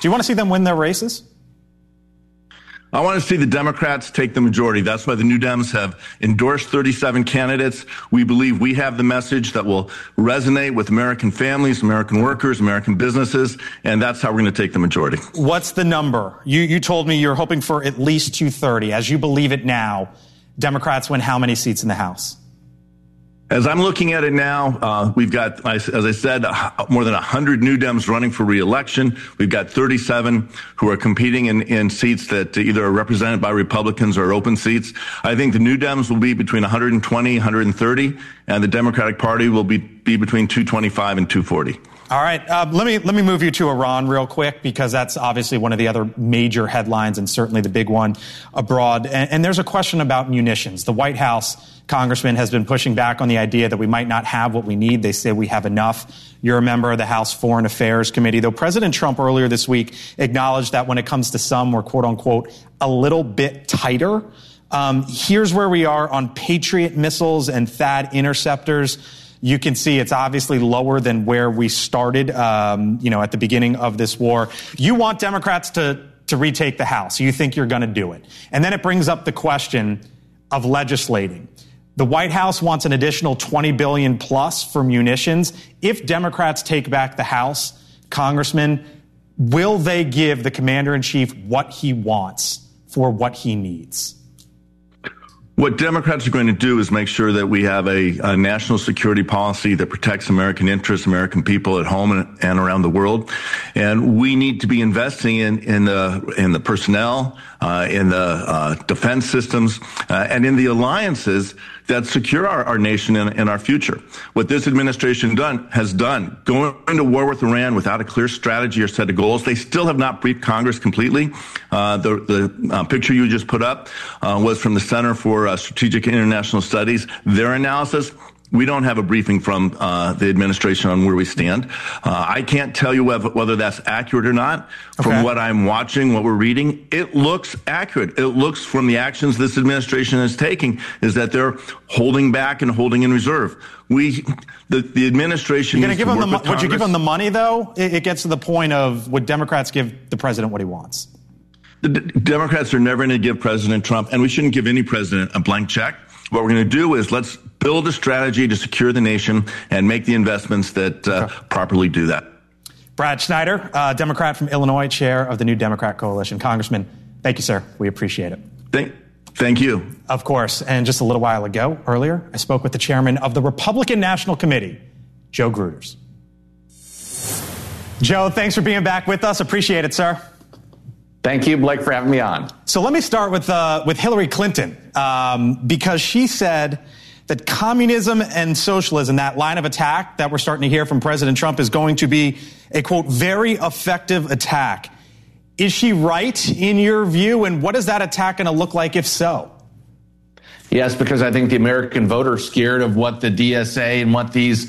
Do you want to see them win their races? I want to see the Democrats take the majority. That's why the New Dems have endorsed 37 candidates. We believe we have the message that will resonate with American families, American workers, American businesses, and that's how we're going to take the majority. What's the number? You told me you're hoping for at least 230. As you believe it now, Democrats win how many seats in the House? As I'm looking at it now, we've got, as I said, more than 100 New Dems running for re-election. We've got 37 who are competing in seats that either are represented by Republicans or open seats. I think the New Dems will be between 120, 130, and the Democratic Party will be between 225 and 240. All right. Let me move you to Iran real quick, because that's obviously one of the other major headlines and certainly the big one abroad. And there's a question about munitions. The White House congressman has been pushing back on the idea that we might not have what we need. They say we have enough. You're a member of the House Foreign Affairs Committee, though President Trump earlier this week acknowledged that when it comes to some, we're quote unquote a little bit tighter. Here's where we are on Patriot missiles and THAAD interceptors. You can see it's obviously lower than where we started, at the beginning of this war. You want Democrats to retake the House. You think you're going to do it. And then it brings up the question of legislating. The White House wants an additional $20 billion plus for munitions. If Democrats take back the House, Congressman, will they give the commander-in-chief what he wants for what he needs? What Democrats are going to do is make sure that we have a national security policy that protects American interests, American people at home and around the world. And we need to be investing in the personnel, in the defense systems, and in the alliances that secure our nation and our future. What this administration has done, going to war with Iran without a clear strategy or set of goals. They still have not briefed Congress completely. The picture you just put up was from the Center for Strategic International Studies. Their analysis, we don't have a briefing from the administration on where we stand. I can't tell you whether that's accurate or not. Okay. From what I'm watching, what we're reading, it looks accurate. It looks from the actions this administration is taking is that they're holding back and holding in reserve. The administration needs to work with Congress. Would you give them the money, though? It gets to the point of, would Democrats give the president what he wants? The Democrats are never going to give President Trump, and we shouldn't give any president a blank check. What we're going to do is let's build a strategy to secure the nation and make the investments that properly do that. Brad Schneider, Democrat from Illinois, chair of the New Democrat Coalition. Congressman, thank you, sir. We appreciate it. Thank you. Of course. And just a little while ago, earlier, I spoke with the chairman of the Republican National Committee, Joe Gruters. Joe, thanks for being back with us. Appreciate it, sir. Thank you, Blake, for having me on. So let me start with Hillary Clinton, because she said that communism and socialism, that line of attack that we're starting to hear from President Trump, is going to be a, quote, very effective attack. Is she right in your view? And what is that attack going to look like if so? Yes, because I think the American voter is scared of what the DSA and what these,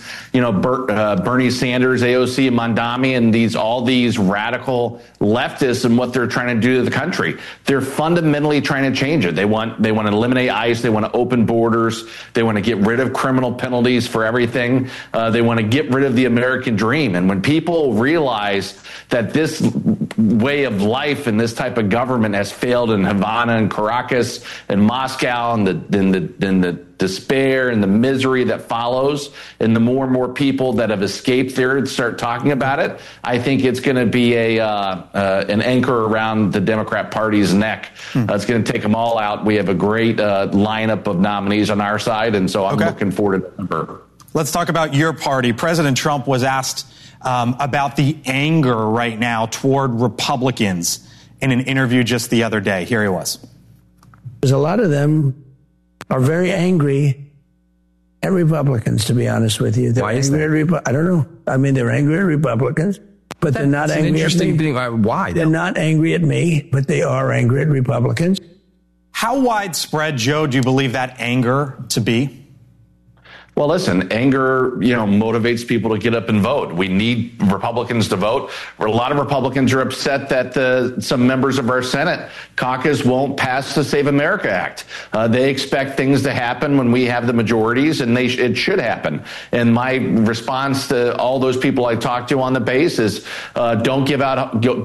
Bernie Sanders, AOC, and Mondami, and all these radical leftists and what they're trying to do to the country. They're fundamentally trying to change it. They want to eliminate ICE. They want to open borders. They want to get rid of criminal penalties for everything. They want to get rid of the American dream. And when people realize that this way of life and this type of government has failed in Havana and Caracas and Moscow, and the despair and the misery that follows, and the more and more people that have escaped there start talking about it, I think it's going to be an anchor around the Democrat Party's neck. It's going to take them all out. We have a great lineup of nominees on our side, and so I'm looking forward to November. Let's talk about your party. President Trump was asked about the anger right now toward Republicans in an interview just the other day. Here he was. There's a lot of them are very angry at Republicans, to be honest with you. Why is that? I don't know. I mean, they're angry at Republicans, but they're not angry at me. Why? They're not angry at me, but they are angry at Republicans. How widespread, Joe, do you believe that anger to be? Well, listen, anger, motivates people to get up and vote. We need Republicans to vote. A lot of Republicans are upset that some members of our Senate caucus won't pass the Save America Act. They expect things to happen when we have the majorities, and it should happen. And my response to all those people I talked to on the base is, don't give